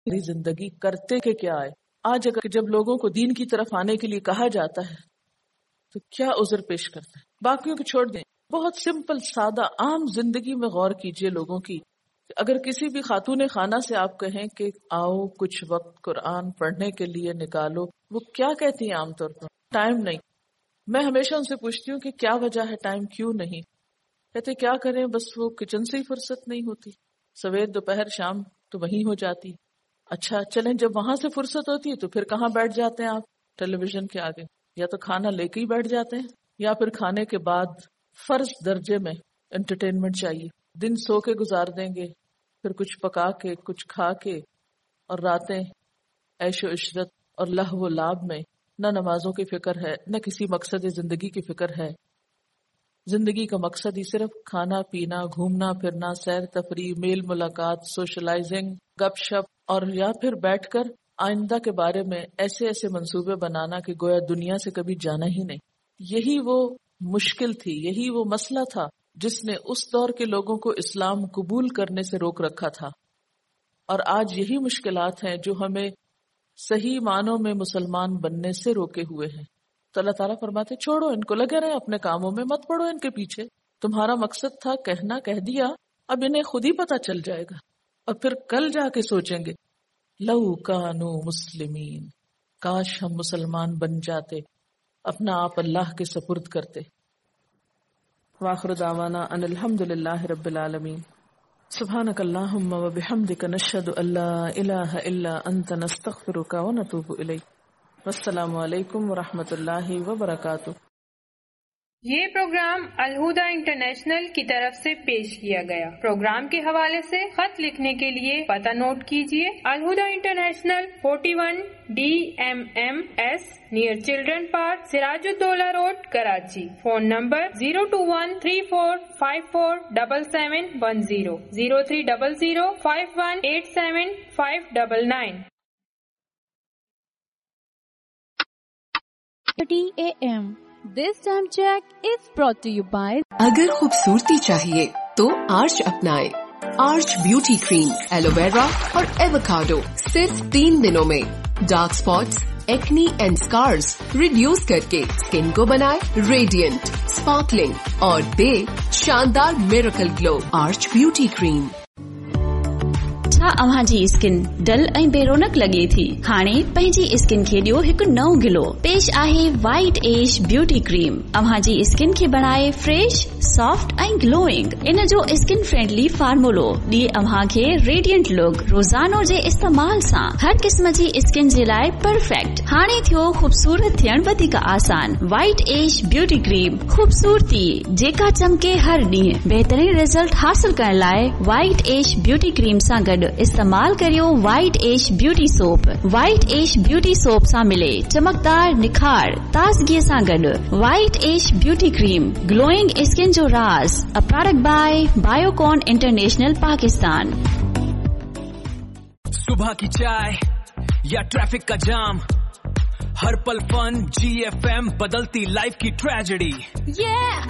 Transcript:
زندگی کرتے کہ کیا ہے. آج اگر جب لوگوں کو دین کی طرف آنے کے لیے کہا جاتا ہے تو کیا عذر پیش کرتے ہیں. باقیوں کو چھوڑ دیں, بہت سمپل سادہ عام زندگی میں غور کیجئے لوگوں کی. اگر کسی بھی خاتون خانہ سے آپ کہیں کہ آؤ کچھ وقت قرآن پڑھنے کے لیے نکالو, وہ کیا کہتی ہیں عام طور پر؟ ٹائم نہیں. میں ہمیشہ ان سے پوچھتی ہوں کہ کیا وجہ ہے, ٹائم کیوں نہیں؟ کہتے کیا کریں, بس وہ کچن سے ہی فرصت نہیں ہوتی, سویر دوپہر شام تو وہیں ہو جاتی. اچھا چلیں, جب وہاں سے فرصت ہوتی ہے تو پھر کہاں بیٹھ جاتے ہیں آپ؟ ٹیلی ویژن کے آگے. یا تو کھانا لے کے ہی بیٹھ جاتے ہیں, یا پھر کھانے کے بعد فرض درجے میں انٹرٹینمنٹ چاہیے. دن سو کے گزار دیں گے, پھر کچھ پکا کے کچھ کھا کے, اور راتیں عیش و عشرت اور لہو و لعب میں. نہ نمازوں کی فکر ہے, نہ کسی مقصد زندگی کی فکر ہے. زندگی کا مقصد ہی صرف کھانا پینا, گھومنا پھرنا, سیر تفریح, میل ملاقات, سوشلائزنگ, گپ شپ, اور یا پھر بیٹھ کر آئندہ کے بارے میں ایسے ایسے منصوبے بنانا کہ گویا دنیا سے کبھی جانا ہی نہیں. یہی وہ مشکل تھی, یہی وہ مسئلہ تھا جس نے اس دور کے لوگوں کو اسلام قبول کرنے سے روک رکھا تھا. اور آج یہی مشکلات ہیں جو ہمیں صحیح معنوں میں مسلمان بننے سے روکے ہوئے ہیں. تو اللہ تعالیٰ فرماتے چھوڑو ان کو, لگے رہے اپنے کاموں میں, مت پڑو ان کے پیچھے. تمہارا مقصد تھا کہنا, کہہ دیا, اب انہیں خود ہی پتہ چل جائے گا, اور پھر کل جا کے سوچیں گے لو کانوا مسلمین, کاش ہم مسلمان بن جاتے, اپنا آپ اللہ کے سپرد کرتے. وآخر دعوانا ان الحمد للہ رب العالمین. سبحانک اللہم وبحمدک نشہد ان لا الہ الا انت نستغفرک ونتوب الیک. والسلام علیکم ورحمۃ اللہ وبرکاتہ. یہ پروگرام الہدیٰ انٹرنیشنل کی طرف سے پیش کیا گیا. پروگرام کے حوالے سے خط لکھنے کے لیے پتہ نوٹ کیجیے. Ul Huda international 41 DMMS near children park, Siraj ud-Daula road, Karachi. Phone number 02134547710 0300518759. AM. This time check is brought to you by. اگر خوبصورتی چاہیے تو آرچ اپنائے. آرچ بیوٹی کریم, ایلو ویرا اور ایووکاڈو, صرف 3 دنوں میں dark spots, acne and Oscars reduce کر کے اسکن کو بنائے ریڈینٹ, اسپارکلنگ اور دے شاندار میریکل گلو. آرچ بیوٹی کریم. छा अव्हां जी स्किन डल ऐं बेरोनक लॻे थी? हाणे पंहिंजी स्किन खे ॾियो हिकु नओं ग्लो. पेश आहे वाइट एज ब्यूटी क्रीम. अव्हां जी स्किन खे बणाए फ्रेश, सॉफ्ट ऐं ग्लोइंग. इन जो स्किन फ्रेंडली फार्मूलो ॾिए अव्हां खे रेडियंट लुक. रोज़ानो जे इस्तेमाल सां हर क़िस्म जी स्किन जे लाइ परफेक्ट. हाणे थियो ख़ूबसूरत थियण वधीक आसान. वाइट एज ब्यूटी क्रीम, ख़ूबसूरती जेका चमके हर ॾींहुं. बहितरीन रिज़ल्ट हासिल करण लाइ वाइट एज ब्यूटी क्रीम सां गॾु इस्तेमाल करियो वाइट एश ब्यूटी सोप. वाइट एश ब्यूटी सोप सां मिले चमकदार निखार, ताज़गीअ सां गॾु. वाइट एश ब्यूटी क्रीम, ग्लोइंग स्किन जो राज. A product bye Biocon international Pakistan. सुबह की चाय या ट्रैफिक का जाम, हर पल फन GFM बदलती लाइफ की ट्रेजेडी.